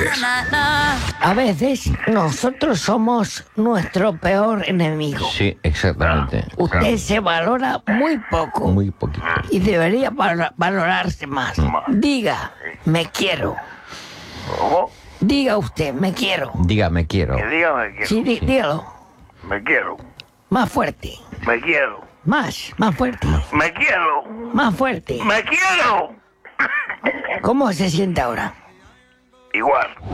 veces. A veces nosotros somos nuestro peor enemigo. Sí, exactamente. Usted se valora muy poco. Muy poquito. Y debería valorarse más. Diga, me quiero. ¿Cómo? Diga usted, me quiero. Dígame, quiero. Que dígame que Sí, dígalo. me quiero. Más fuerte. Me quiero. Más fuerte. Me quiero. Más fuerte. Me quiero. ¿Cómo se siente ahora? Igual.